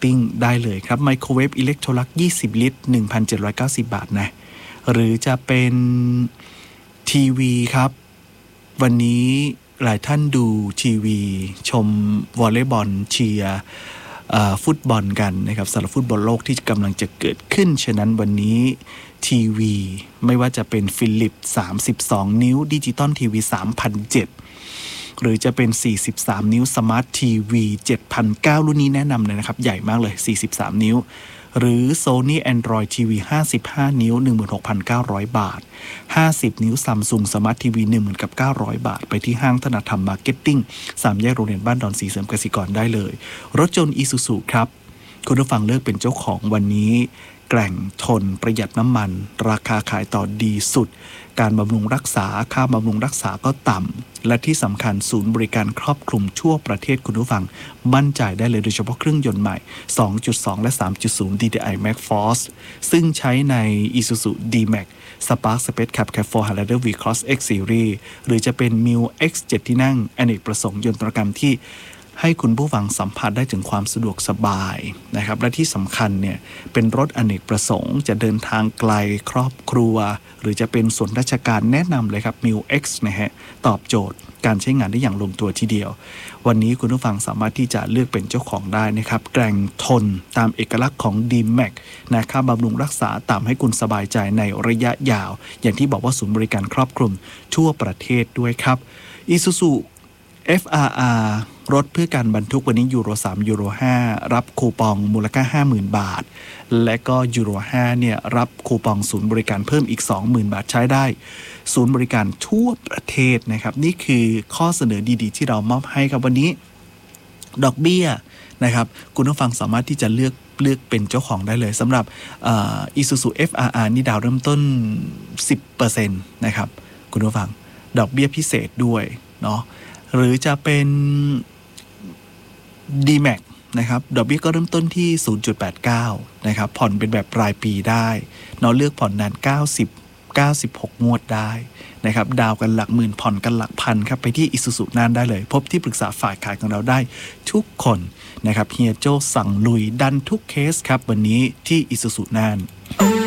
ปิ้งได้เลยครับไมโครเวฟอิเล็กโทรลัก20ลิตร 1,790 บาทนะหรือจะเป็นทีวีครับวันนี้หลายท่านดูทีวีชมวอลเลย์บอลเชียร์ฟุตบอลกันนะครับสำหรับฟุตบอลโลกที่กำลังจะเกิดขึ้นฉะนั้นวันนี้ทีวีไม่ว่าจะเป็นฟิลิป32นิ้วดิจิตอลทีวี 3,700 หรือจะเป็น43นิ้วสมาร์ททีวี 7,900 รุ่นนี้แนะนำเลยนะครับใหญ่มากเลย43นิ้วหรือ Sony Android TV 55นิ้ว 16,900 บาท50นิ้ว Samsung Smart TV 10,900 บาทไปที่ห้างธนธรรมมาร์เก็ตติ้ง3แยกโรงเรียนบ้านดอนสีเสริมกสิกรได้เลยรถยนต์ Isuzu ครับคุณผู้ฟังเลือกเป็นเจ้าของวันนี้แกร่งทนประหยัดน้ำมันราคาขายต่อดีสุดการบำรุงรักษาค่าบำรุงรักษาก็ต่ำและที่สำคัญศูนย์บริการครอบคลุมทั่วประเทศคุณผู้ฟังมั่นใจได้เลยโดยเฉพาะเครื่องยนต์ใหม่ 2.2 และ 3.0 DDI Max Force ซึ่งใช้ใน Isuzu D-Max Spark Space Cab Cat4 Highlander V-Cross X Series หรือจะเป็น Mil X7 ที่นั่งอเนกประสงค์ยนตรกรรมที่ให้คุณผู้ฟังสัมผัสได้ถึงความสะดวกสบายนะครับและที่สำคัญเนี่ยเป็นรถอเนกประสงค์จะเดินทางไกลครอบครัวหรือจะเป็นส่วนราชการแนะนำเลยครับ Mil X นะฮะตอบโจทย์การใช้งานได้อย่างลงตัวทีเดียววันนี้คุณผู้ฟังสามารถที่จะเลือกเป็นเจ้าของได้นะครับแกร่งทนตามเอกลักษณ์ของ D-Max นะครับบำรุงรักษาตามให้คุณสบายใจในระยะยาวอย่างที่บอกว่าศูนย์บริการครอบคลุมทั่วประเทศด้วยครับ Isuzu FRR รถเพื่อการบรรทุกวันนี้ยูโร3ยูโร5รับคูปองมูลค่า 50,000 บาทและก็ยูโร5เนี่ยรับคูปองศูนย์บริการเพิ่มอีก 20,000 บาทใช้ได้ศูนย์บริการทั่วประเทศนะครับนี่คือข้อเสนอดีๆที่เรามอบให้ครับวันนี้ดอกเบี้ยนะครับคุณผู้ฟังสามารถที่จะเลือกเป็นเจ้าของได้เลยสำหรับIsuzu FRR นี่ดาวเริ่มต้น 10% นะครับคุณผู้ฟังดอกเบี้ยพิเศษด้วยเนาะหรือจะเป็น D-Max นะครับดอกเบี้ยก็เริ่มต้นที่ 0.89 นะครับผ่อนเป็นแบบรายปีได้เนาะเลือกผ่อนนาน96 งวดได้นะครับดาวกันหลักหมื่นผ่อนกันหลักพันครับไปที่ Isuzu น่านได้เลยพบที่ปรึกษาฝ่ายขายของเราได้ทุกคนนะครับเฮียโจ้สั่งลุยดันทุกเคสครับวันนี้ที่ Isuzu น่าน